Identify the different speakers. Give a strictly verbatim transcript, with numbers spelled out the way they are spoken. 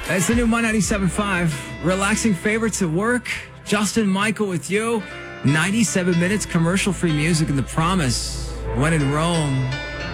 Speaker 1: It's the new My ninety-seven point five. Relaxing favorites at work. Justin Michael with you. ninety-seven minutes commercial-free music and the promise. When in Rome.